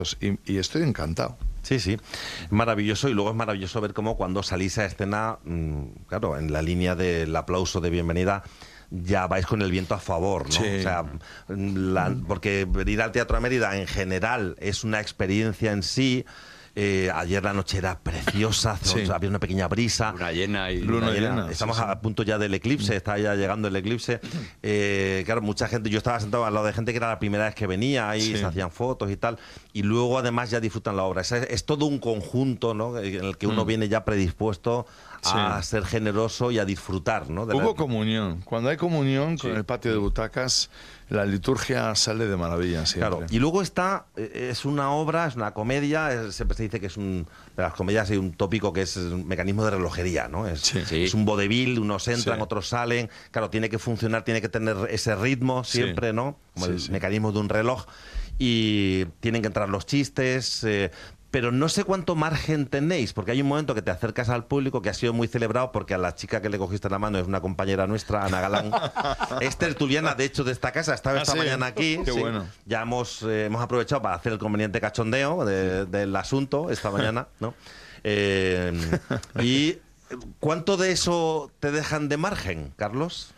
y estoy encantado. Sí, sí, maravilloso. Y luego es maravilloso ver cómo cuando salís a escena, claro, en la línea del aplauso de bienvenida, ya vais con el viento a favor, ¿no? Sí. O sea, porque ir al Teatro de Mérida en general es una experiencia en sí. Ayer la noche era preciosa, Sí. había una pequeña brisa. Luna llena y... Luna llena. Estamos Sí, sí. a punto ya del eclipse, está ya llegando el eclipse. Claro, mucha gente, yo estaba sentado al lado de gente que era la primera vez que venía y Sí. se hacían fotos y tal, y luego además ya disfrutan la obra. Es todo un conjunto, ¿no?, en el que uno viene ya predispuesto a ser generoso y a disfrutar, ¿no? Hubo comunión. Cuando hay comunión con el patio de butacas, la liturgia sale de maravilla siempre. Claro, y luego es una obra, es una comedia, siempre se dice que es de las comedias hay un tópico que es un mecanismo de relojería, ¿no? Sí. Es un vodevil, unos entran, Sí. otros salen, claro, tiene que funcionar, tiene que tener ese ritmo siempre, Sí. ¿no? Como Sí, el sí. mecanismo de un reloj, y tienen que entrar los chistes, pero no sé cuánto margen tenéis, porque hay un momento que te acercas al público que ha sido muy celebrado porque a la chica que le cogiste la mano es una compañera nuestra, Ana Galán. Es tertuliana, de hecho, de esta casa. Estaba esta sí. mañana aquí. Qué sí. bueno. Ya hemos aprovechado para hacer el conveniente cachondeo del asunto esta mañana, ¿no? ¿Y cuánto de eso te dejan de margen, Carlos?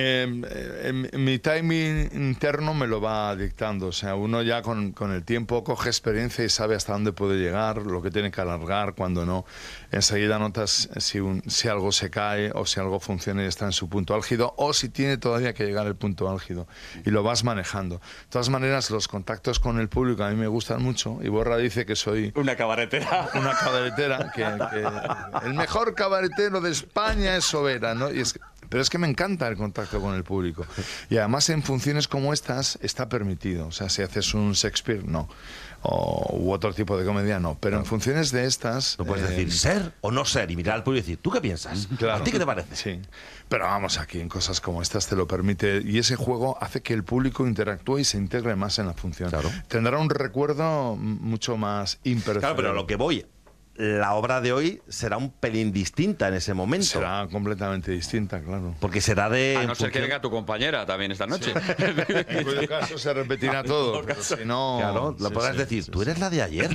Mi timing interno me lo va dictando. O sea, uno ya con el tiempo coge experiencia y sabe hasta dónde puede llegar, lo que tiene que alargar, cuando no. Enseguida notas si algo se cae o si algo funciona y está en su punto álgido o si tiene todavía que llegar al punto álgido. Y lo vas manejando. De todas maneras, los contactos con el público a mí me gustan mucho. Y Borra dice que soy Una cabaretera. una cabaretera, que el mejor cabaretero de España es Sobera, ¿no? Pero es que me encanta el contacto con el público. Y además en funciones como estas está permitido. O sea, si haces un Shakespeare, no. U otro tipo de comedia, no. Pero en funciones de estas... No puedes decir ser o no ser y mirar al público y decir, ¿tú qué piensas? Claro. ¿A ti qué te parece? Sí. Pero vamos, aquí en cosas como estas te lo permite. Y ese juego hace que el público interactúe y se integre más en la función. Claro. Tendrá un recuerdo mucho más imperecedero. Claro, pero a lo que voy, la obra de hoy será un pelín distinta en ese momento. Será completamente distinta, claro. Porque será de... A no ser que venga tu compañera también esta noche. En cuyo caso se repetirá todo. Pero si no... Claro, lo sí, podrás sí, decir, sí, tú sí. eres la de ayer.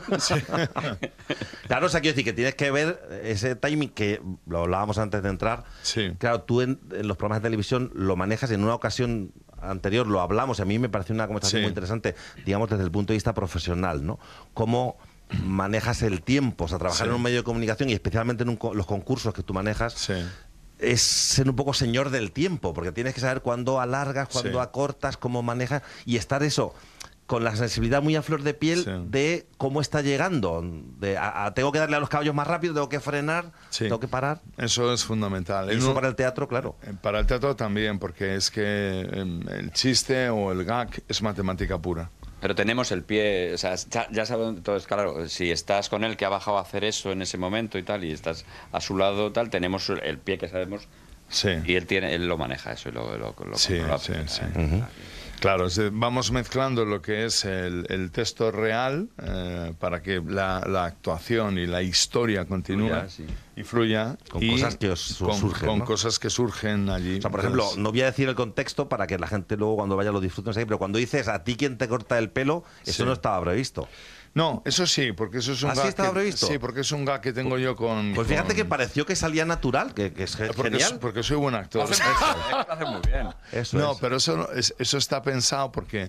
Claro, o sea, quiero decir que tienes que ver ese timing que lo hablábamos antes de entrar. Sí. Claro, tú en los programas de televisión lo manejas. En una ocasión anterior lo hablamos, a mí me pareció una conversación Sí. muy interesante, digamos, desde el punto de vista profesional, ¿no? Cómo manejas el tiempo, o sea, trabajar Sí. en un medio de comunicación y especialmente en los concursos que tú manejas. Sí. Es ser un poco señor del tiempo, porque tienes que saber cuándo alargas, cuándo Sí. acortas, cómo manejas y estar eso con la sensibilidad muy a flor de piel Sí. de cómo está llegando. Tengo que darle a los caballos más rápido, tengo que frenar, Sí. tengo que parar. Eso es fundamental. Y eso para el teatro, claro. Para el teatro también, porque es que el chiste o el gag es matemática pura. Pero tenemos el pie, o sea, ya sabemos, entonces, claro, si estás con él que ha bajado a hacer eso en ese momento y tal, y estás a su lado tal, tenemos el pie que sabemos, Sí. y él lo maneja eso y lo Sí, controla sí, sí. perfectamente. Claro, vamos mezclando lo que es el texto real para que la actuación y la historia continúe Fluya, sí. y fluya. Con y cosas que surgen, con ¿no? cosas que surgen allí. O sea, por ejemplo, no voy a decir el contexto para que la gente luego cuando vaya lo disfrute, no sé qué, pero cuando dices a ti quien te corta el pelo, eso Sí. no estaba previsto. No, eso sí, porque eso es un ¿Ah, sí gag estaba previsto? Sí, porque es un gag que tengo yo con... Pues fíjate con- que pareció que salía natural, que es genial. porque soy buen actor. Lo hace muy bien. Eso No, es. pero eso está pensado porque,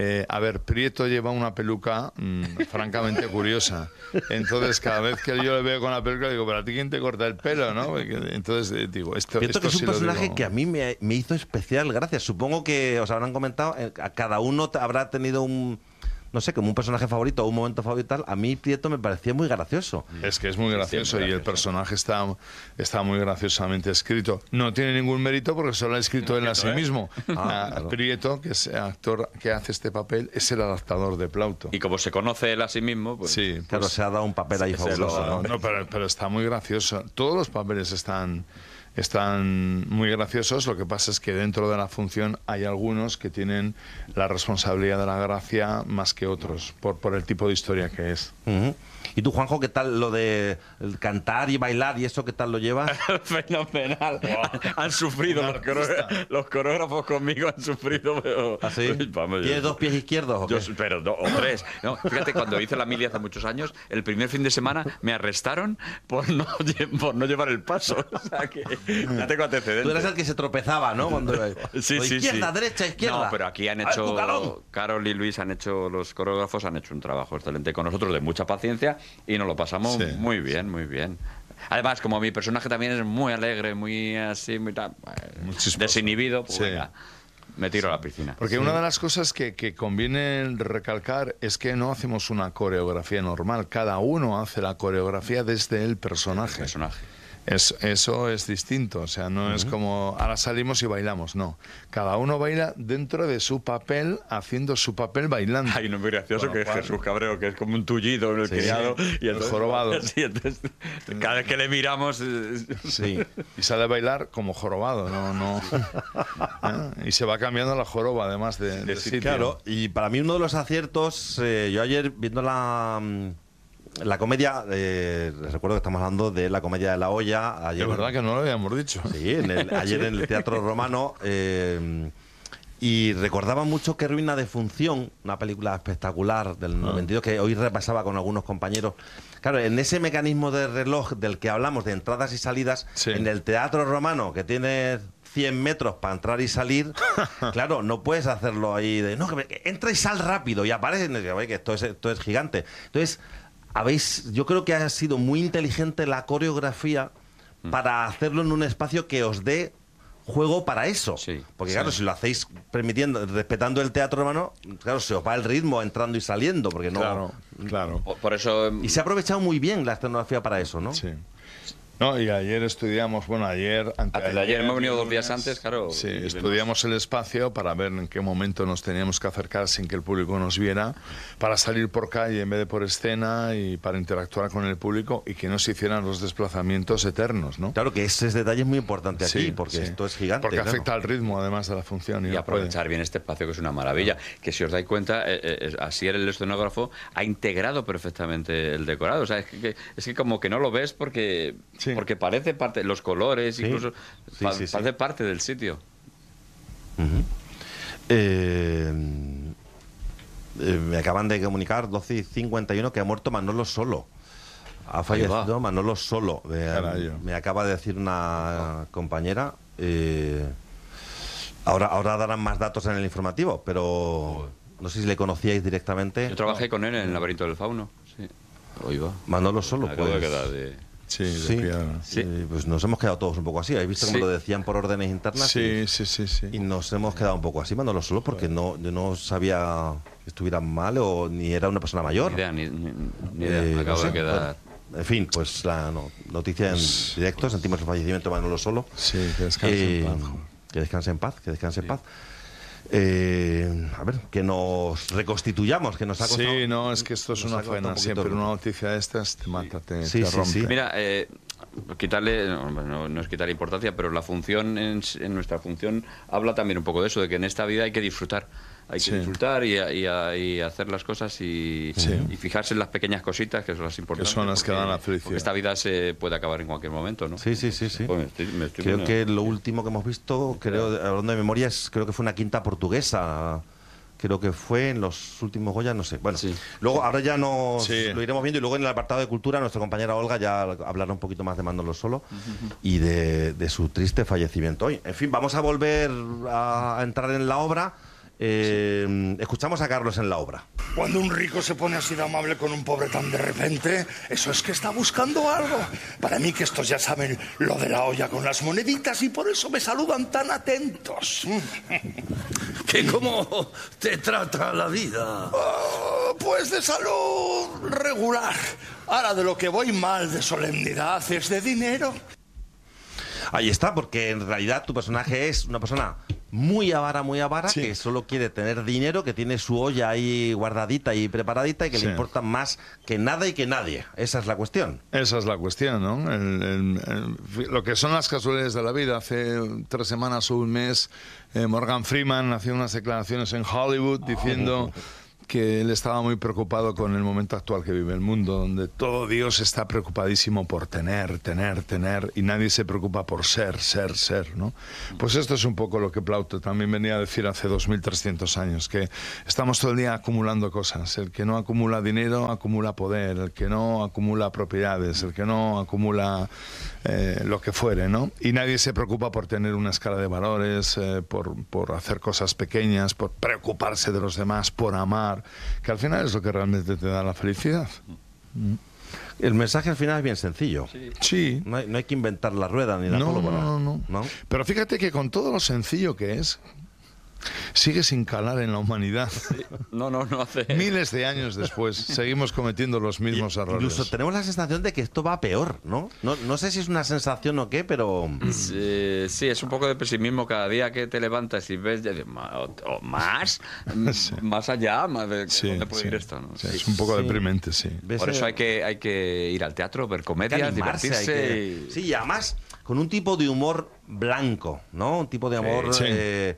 a ver, Prieto lleva una peluca francamente curiosa. Entonces, cada vez que yo le veo con la peluca, digo, ¿pero a ti quién te corta el pelo? ¿No? Entonces, digo, esto Cierto que es un sí lo personaje digo. que a mí me hizo especial gracia. Supongo que os habrán comentado, a cada uno habrá tenido un, no sé, como un personaje favorito o un momento favorito y tal. A mí Prieto me parecía muy gracioso. Es que es muy gracioso muy y el gracioso. personaje está muy graciosamente escrito. No tiene ningún mérito porque solo ha escrito él a sí mismo. claro. Prieto, que es el actor que hace este papel, es el adaptador de Plauto. Y como se conoce él a sí mismo, pues... Sí, Claro, pues, se ha dado un papel ahí se fabuloso, lo- ¿no? no, pero está muy gracioso. Todos los papeles están están muy graciosos. Lo que pasa es que dentro de la función hay algunos que tienen la responsabilidad de la gracia más que otros, por el tipo de historia que es. ¿Y tú, Juanjo, qué tal lo de cantar y bailar y eso, qué tal lo llevas? Fenomenal. Han sufrido los coreógrafos conmigo, han sufrido. Pero, ¿Ah, sí? Vamos, ¿Tienes dos pies izquierdos o qué? Pero o tres. No, fíjate, cuando hice la mili hace muchos años, el primer fin de semana me arrestaron por no llevar el paso. O sea que ya tengo antecedentes. Tú eras el que se tropezaba, ¿no? Cuando sí, izquierda, sí. derecha, izquierda. No, pero aquí han hecho, Carol y Luis los coreógrafos han hecho un trabajo excelente con nosotros, de mucha paciencia, y nos lo pasamos muy bien, muy bien. Además, como mi personaje también es muy alegre, muy así, muy desinhibido, pues venga, me tiro a la piscina. Porque una de las cosas que conviene recalcar es que no hacemos una coreografía normal, cada uno hace la coreografía desde el personaje. Eso es distinto, o sea, no es como ahora salimos y bailamos, no. Cada uno baila dentro de su papel, haciendo su papel bailando. Hay uno muy gracioso que es Jesús Cabrero, que es como un tullido en el criado. Y el jorobado. Sí, entonces, cada vez que le miramos... Sí, y sale a bailar como jorobado, no. Y se va cambiando la joroba, además de sitio. Claro, y para mí uno de los aciertos, yo ayer viendo la comedia, les recuerdo que estamos hablando de la comedia de La Olla. Ayer, es verdad que no lo habíamos dicho. Sí, ayer en el Teatro Romano. Y recordaba mucho Qué ruina de función, una película espectacular del 92 que hoy repasaba con algunos compañeros. Claro, en ese mecanismo de reloj del que hablamos, de entradas y salidas, en el Teatro Romano, que tiene 100 metros para entrar y salir, claro, no puedes hacerlo ahí de, no, que entra y sal rápido y aparece, que esto es gigante. Entonces, yo creo que ha sido muy inteligente la coreografía para hacerlo en un espacio que os dé juego para eso. Porque claro, si lo hacéis respetando el Teatro Romano, claro, se os va el ritmo entrando y saliendo, porque no... Claro. Por eso... Y se ha aprovechado muy bien la escenografía para eso, ¿no? Sí. No, y ayer estudiamos, ayer hemos venido 2 días antes, claro. Sí, estudiamos el espacio para ver en qué momento nos teníamos que acercar sin que el público nos viera, para salir por calle en vez de por escena y para interactuar con el público y que no se hicieran los desplazamientos eternos, ¿no? Claro que ese detalle es muy importante aquí, porque esto es gigante. Porque afecta al ritmo, además de la función. Y aprovechar bien este espacio, que es una maravilla. Que si os dais cuenta, Asier, el escenógrafo, ha integrado perfectamente el decorado. O sea, es que como que no lo ves porque parece parte, los colores, incluso, parece parte del sitio. Me acaban de comunicar, 12:51, que ha muerto Manolo Solo. Ha fallecido Manolo Solo. Me acaba de decir una compañera. Ahora darán más datos en el informativo, pero no sé si le conocíais directamente. Yo trabajé con él en el Laberinto del Fauno. Sí. Manolo Solo, pues nos hemos quedado todos un poco así. ¿Habéis visto cómo lo decían por órdenes internas? Sí. Y nos hemos quedado un poco así, Manolo Solo, porque yo no sabía que estuviera mal o ni era una persona mayor. Ni idea. Acabo de quedar... En fin, pues la noticia en directo, sentimos el fallecimiento de Manolo Solo. Sí, que descanse en paz. Que descanse en paz, a ver, que nos reconstituyamos, que nos ha costado... Sí, no, es que esto es una faena. Siempre una noticia de estas te mata, te rompe. Sí. Mira, quitarle, no es quitarle importancia, pero la función, en nuestra función, habla también un poco de eso, de que en esta vida hay que disfrutar. Hay que disfrutar y hacer las cosas y fijarse en las pequeñas cositas, que son las importantes. Que son las que dan la felicidad. Porque esta vida se puede acabar en cualquier momento, ¿no? Sí. Pues creo que lo último que hemos visto, hablando de memoria, creo que fue una quinta portuguesa. Creo que fue en los últimos Goya, no sé. Bueno, luego ahora ya lo iremos viendo, y luego en el apartado de cultura nuestra compañera Olga ya hablará un poquito más de Manolo Solo y de su triste fallecimiento hoy. En fin, vamos a volver a entrar en la obra. Escuchamos a Carlos en la obra. Cuando un rico se pone así de amable con un pobre tan de repente, eso es que está buscando algo. Para mí que estos ya saben lo de la olla con las moneditas y por eso me saludan tan atentos. ¿Cómo te trata la vida? Pues de salud regular. Ahora de lo que voy mal de solemnidad es de dinero. Ahí está, porque en realidad tu personaje es una persona muy avara, Sí. que solo quiere tener dinero, que tiene su olla ahí guardadita y preparadita y que Sí. le importa más que nada y que nadie. Esa es la cuestión. Esa es la cuestión, ¿no? Lo que son las casualidades de la vida. Hace 3 semanas o un mes, Morgan Freeman hacía unas declaraciones en Hollywood diciendo que él estaba muy preocupado con el momento actual que vive el mundo, donde todo Dios está preocupadísimo por tener, y nadie se preocupa por ser, ¿no? Pues esto es un poco lo que Plaute también venía a decir hace 2300 años, que estamos todo el día acumulando cosas. El que no acumula dinero, acumula poder. El que no acumula propiedades. El que no acumula lo que fuere, ¿no? Y nadie se preocupa por tener una escala de valores, por hacer cosas pequeñas, por preocuparse de los demás, por amar, que al final es lo que realmente te da la felicidad. El mensaje al final es bien sencillo. Sí. No hay que inventar la rueda ni la pólvora. No. Pero fíjate que con todo lo sencillo que es, sigue sin calar en la humanidad. No hace... Miles de años después, seguimos cometiendo los mismos errores. Incluso tenemos la sensación de que esto va peor, ¿no? No sé si es una sensación o qué, pero... Sí, es un poco de pesimismo cada día que te levantas y ves ya más, Sí. más allá, más de Sí, dónde puede sí. ir esto, ¿no? Sí, es un poco deprimente, sí. ¿Ves? Por eso hay que ir al teatro, ver Hay que comedias, animarse, divertirse. Sí, y además con un tipo de humor blanco, ¿no? Un tipo de humor, Sí.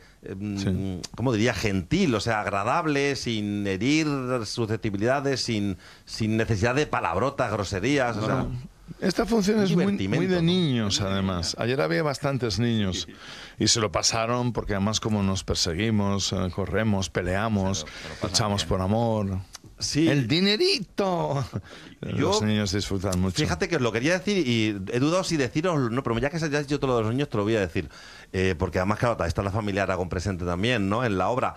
¿cómo diría? Gentil, o sea, agradable, sin herir susceptibilidades, sin necesidad de palabrotas, groserías, o sea... Esta función es muy de divertimento, ¿no? niños, además. Ayer había bastantes niños y se lo pasaron porque además como nos perseguimos, corremos, peleamos, luchamos por amor. Sí. ¡El dinerito! Los niños disfrutan mucho. Fíjate que os lo quería decir y he dudado si deciros, no, pero ya que se has dicho todo lo de los niños, te lo voy a decir. Porque además, claro, está la familia Aragón presente también, ¿no? En la obra.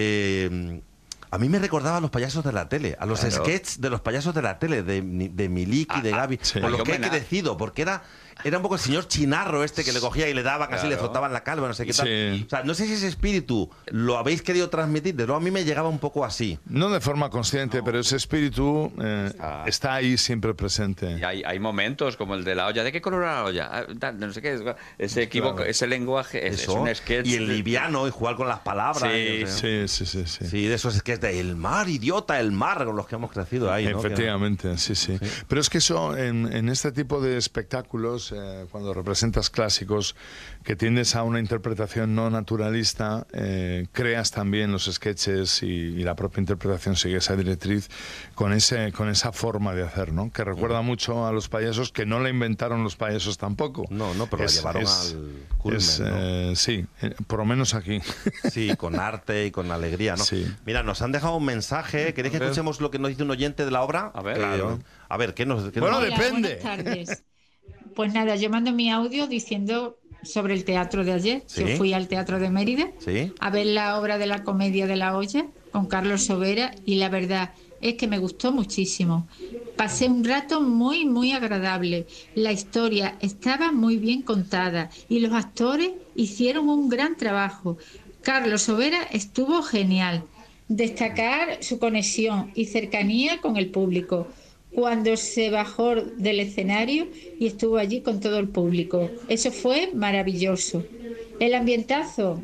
A mí me recordaba a los payasos de la tele, a los sketches de los payasos de la tele, de Milik y de Gaby, sí. con los que he Homenaje. crecido, porque era un poco el señor Chinarro este que le cogía y le daban así, le Claro. frotaban la calva, no sé qué tal. Sí. O sea, no sé si ese espíritu lo habéis querido transmitir, de luego a mí me llegaba un poco así. No de forma consciente, pero ese espíritu está ahí siempre presente. Y hay momentos como el de la olla. ¿De qué color era la olla? No sé qué. Ese equivoco, Claro. ese lenguaje es Eso, un sketch. y el liviano y jugar con las palabras. Sí, o sea. Sí. Sí, de esos sketches de el mar, idiota, el mar, con los que hemos crecido ahí, ¿no? Efectivamente, sí. Pero es que eso, en este tipo de espectáculos, cuando representas clásicos, que tiendes a una interpretación no naturalista, creas también los sketches y la propia interpretación sigue esa directriz con esa forma de hacer, ¿no? Que recuerda mucho a los payasos, que no la inventaron los payasos tampoco. No, pero la llevaron al culmen, ¿no? Sí, por lo menos aquí. Sí, con arte y con alegría, ¿no? Sí. Mira, nos han dejado un mensaje. ¿Queréis que escuchemos lo que nos dice un oyente de la obra? A ver. Claro. A ver, ¿qué nos Bueno, nos- Hola, depende. buenas tardes. Pues nada, yo mando mi audio diciendo sobre el teatro de ayer. Sí. Yo fui al Teatro de Mérida Sí. a ver la obra de la Comedia de la Olla con Carlos Sobera y la verdad es que me gustó muchísimo. Pasé un rato muy, muy agradable. La historia estaba muy bien contada y los actores hicieron un gran trabajo. Carlos Sobera estuvo genial. Destacar su conexión y cercanía con el público cuando se bajó del escenario y estuvo allí con todo el público. Eso fue maravilloso. El ambientazo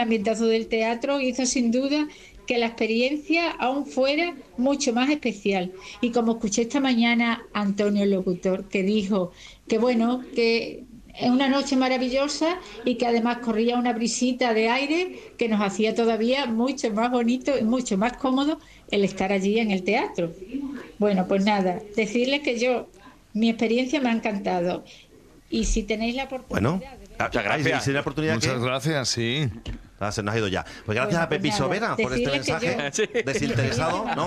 del teatro hizo sin duda que la experiencia aún fuera mucho más especial. Y como escuché esta mañana a Antonio el locutor, que dijo que bueno, que es una noche maravillosa y que además corría una brisita de aire que nos hacía todavía mucho más bonito y mucho más cómodo el estar allí en el teatro. Bueno, pues nada, decirles que mi experiencia me ha encantado. Y si tenéis la oportunidad... Bueno, Muchas gracias. ¿y si hay la oportunidad Muchas que... gracias, sí. Ah, se nos ha ido ya. Pues gracias Bueno, a Pepi pues nada, Sobera por este decirle que mensaje desinteresado, ¿no?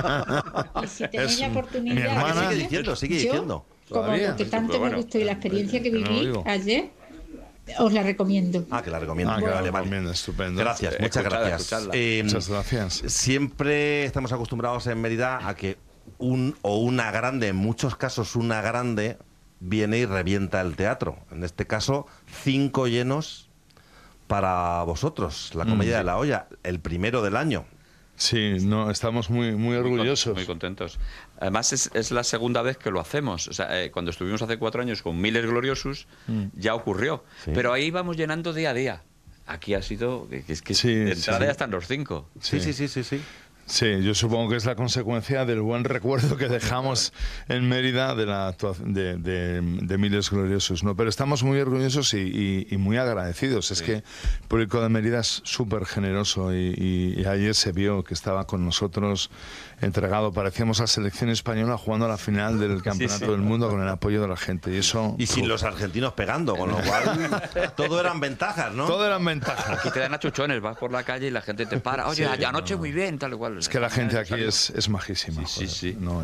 Y si tenéis Es la mi oportunidad... hermana. Sigue diciendo, sigue Yo, diciendo. como Todavía. lo que tanto Pero me bueno, gustó y la experiencia que que no lo viví digo. ayer, os la recomiendo. Ah, que la recomiendo. Ah, claro, Vale, vale. también, estupendo. Gracias, muchas Escuchadla, gracias. escuchadla. Muchas gracias. Siempre estamos acostumbrados en Mérida a que una grande, en muchos casos una grande, viene y revienta el teatro. En este caso, 5 llenos para vosotros, la Comedia de la Olla, el primero del año. Sí, no, estamos muy orgullosos. Muy contentos. Además, es la segunda vez que lo hacemos. O sea, cuando estuvimos hace 4 años con Miles Gloriosus, ya ocurrió. Sí. Pero ahí vamos llenando día a día. aquí ha sido... que es que Sí, de entrada sí. ya están los 5. Sí, sí, sí, sí, sí. Sí, yo supongo que es la consecuencia del buen recuerdo que dejamos en Mérida de la actuación de Miles Gloriosos, ¿no? Pero estamos muy orgullosos y muy agradecidos. Es que el público de Mérida es súper generoso y ayer se vio que estaba con nosotros entregado. Parecíamos la selección española jugando a la final del Campeonato del Mundo con el apoyo de la gente. Y eso... Y sin los argentinos pegando, con lo cual todo eran ventajas, ¿no? Todo eran ventajas. Aquí te dan achuchones, vas por la calle y la gente te para. Oye, anoche muy bien, tal y cual. Es que la gente aquí es majísima. Sí, sí, joder. sí. No,